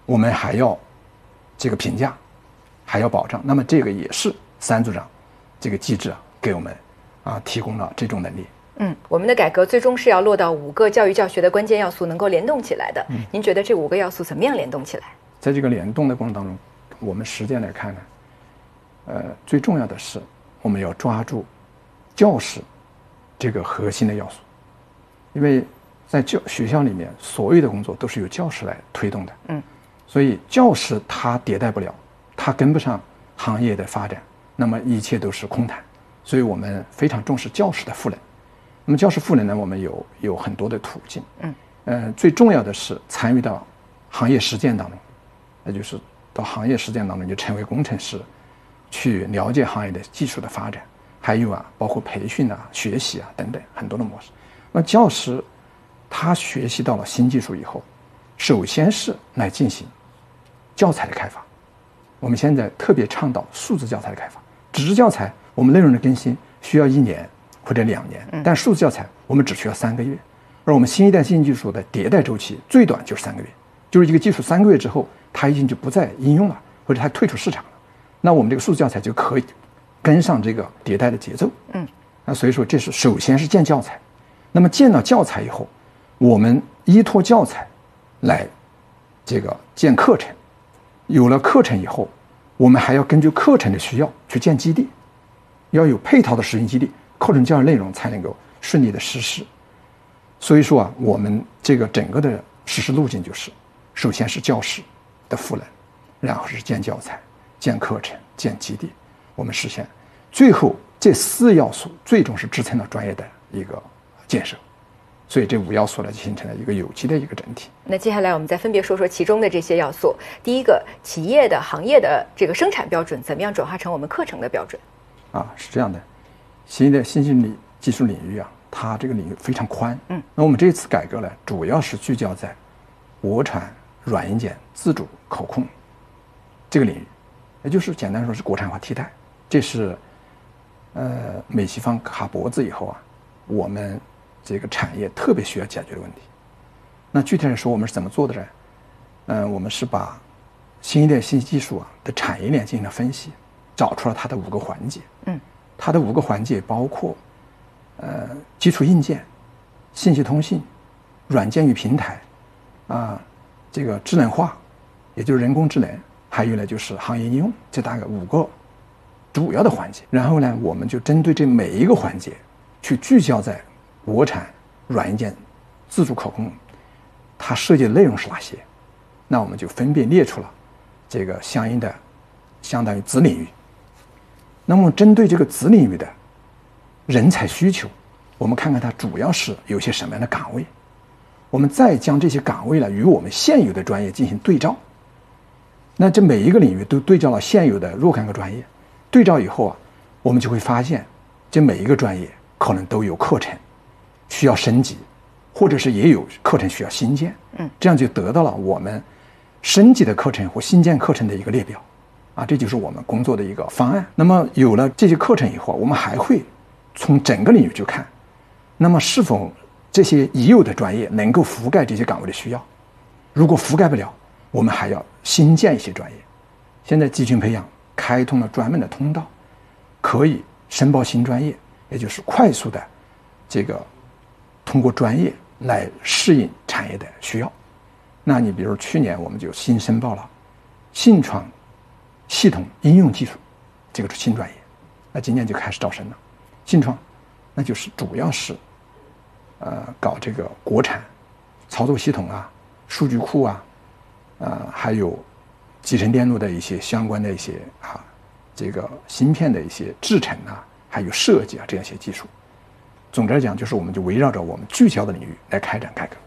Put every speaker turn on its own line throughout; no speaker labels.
我们还要这个评价，还要保障。那么这个也是3组长这个机制给我们提供了这种能力。
我们的改革最终是要落到5个教育教学的关键要素能够联动起来的。您觉得这5个要素怎么样联动起来？
在这个联动的过程当中，我们实践来看呢，最重要的是我们要抓住教师这个核心的要素，因为在学校里面所有的工作都是由教师来推动的。所以教师他迭代不了，他跟不上行业的发展，那么一切都是空谈。所以我们非常重视教师的赋能。那么教师赋能呢，我们有很多的途径。最重要的是参与到行业实践当中，那就是到行业实践当中就成为工程师，去了解行业的技术的发展，还有包括培训学习等等很多的模式。那教师他学习到了新技术以后，首先是来进行教材的开发。我们现在特别倡导数字教材的开发。纸质教材我们内容的更新需要1年或者2年，但数字教材我们只需要3个月。而我们新一代新技术的迭代周期最短就是3个月，就是一个技术3个月之后它已经就不再应用了，或者它退出市场了，那我们这个数字教材就可以跟上这个迭代的节奏。那所以说这是首先是建教材。那么建了教材以后，我们依托教材来这个建课程。有了课程以后，我们还要根据课程的需要去建基地，要有配套的实行基地，课程教育内容才能够顺利的实施。所以说我们这个整个的实施路径就是，首先是教师的赋能，然后是建教材、建课程、建基地，我们实现。最后这4要素最终是支撑了专业的一个建设。所以这5要素呢，形成了一个有机的一个整体。
那接下来我们再分别说说其中的这些要素。第一个，企业的行业的这个生产标准怎么样转化成我们课程的标准？
是这样的，新的信息技术领域它这个领域非常宽。那我们这次改革呢，主要是聚焦在国产软硬件自主可控这个领域，也就是简单说是国产化替代。这是美西方卡脖子以后我们这个产业特别需要解决的问题。那具体来说我们是怎么做的呢？我们是把新一代信息技术的产业链进行了分析，找出了它的5个环节。它的5个环节包括基础硬件、信息通信、软件与平台这个智能化，也就是人工智能，还有呢就是行业应用，这大概5个主要的环节。然后呢，我们就针对这每一个环节去聚焦在国产软硬件自主可控，它涉及的内容是哪些？那我们就分别列出了这个相应的相当于子领域。那么针对这个子领域的人才需求，我们看看它主要是有些什么样的岗位，我们再将这些岗位与我们现有的专业进行对照。那这每一个领域都对照了现有的若干个专业，对照以后我们就会发现这每一个专业可能都有课程需要升级，或者是也有课程需要新建。这样就得到了我们升级的课程或新建课程的一个列表这就是我们工作的一个方案。那么有了这些课程以后，我们还会从整个领域去看，那么是否这些已有的专业能够覆盖这些岗位的需要。如果覆盖不了，我们还要新建一些专业。现在集群培养开通了专门的通道，可以申报新专业，也就是快速的这个通过专业来适应产业的需要。那你比如去年我们就新申报了信创系统应用技术这个新专业，那今年就开始招生了。信创那就是主要是搞这个国产操作系统数据库还有集成电路的一些相关的一些这个芯片的一些制程还有设计这样一些技术。总之来讲，就是我们就围绕着我们聚焦的领域来开展改革。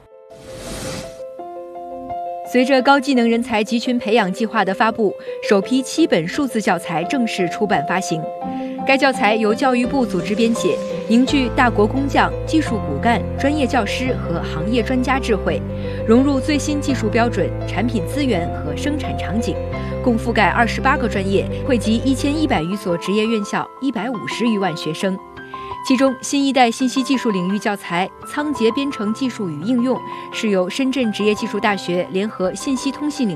随着高技能人才集群培养计划的发布，首批7本数字教材正式出版发行。该教材由教育部组织编写，凝聚大国工匠、技术骨干、专业教师和行业专家智慧，融入最新技术标准、产品资源和生产场景，共覆盖28个专业，惠及1100余所职业院校，150余万学生。其中，新一代信息技术领域教材《仓颉编程技术与应用》是由深圳职业技术大学联合信息通信领